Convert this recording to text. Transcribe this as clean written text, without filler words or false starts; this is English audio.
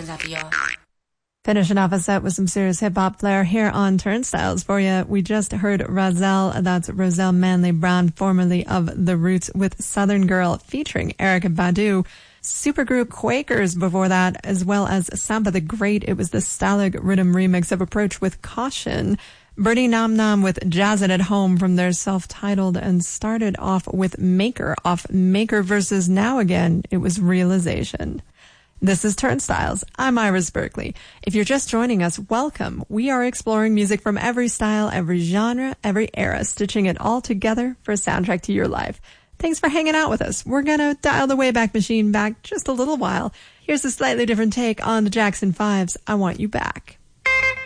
Finishing off a set with some serious hip-hop flair here on Turnstiles for you. We just heard Rozelle, that's Rozelle Manley Brown, formerly of The Roots, with Southern Girl featuring Erykah Badu. Supergroup Quakers before that, as well as Samba the Great. It was the Stalag Rhythm remix of Approach with Caution. Bernie Nom Nom with Jazzin' at Home from their self-titled, and started off with Maker off Maker versus Now Again. It was Realization. This is Turnstiles. I'm Iris Berkeley. If you're just joining us, welcome. We are exploring music from every style, every genre, every era, stitching it all together for a soundtrack to your life. Thanks for hanging out with us. We're going to dial the Wayback Machine back just a little while. Here's a slightly different take on the Jackson 5's I Want You Back.